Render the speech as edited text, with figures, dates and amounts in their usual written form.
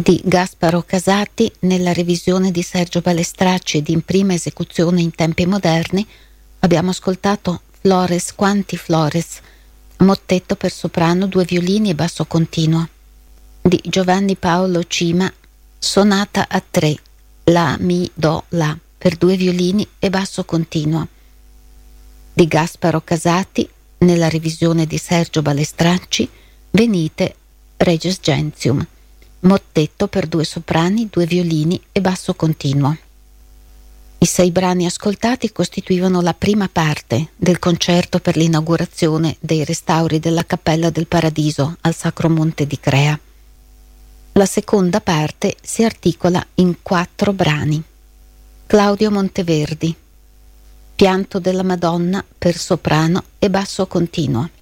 di Gasparo Casati nella revisione di Sergio Balestracci ed in prima esecuzione in tempi moderni abbiamo ascoltato Flores quanti Flores, mottetto per soprano, 2 violini e basso continuo. Di Giovanni Paolo Cima, sonata a 3, La Mi Do La, per 2 violini e basso continuo. Di Gasparo Casati nella revisione di Sergio Balestracci, Venite Reges Gentium, mottetto per 2 soprani, 2 violini e basso continuo. I 6 brani ascoltati costituivano la prima parte del concerto per l'inaugurazione dei restauri della Cappella del Paradiso al Sacro Monte di Crea. La seconda parte si articola in 4 brani. Claudio Monteverdi, Pianto della Madonna per soprano e basso continuo.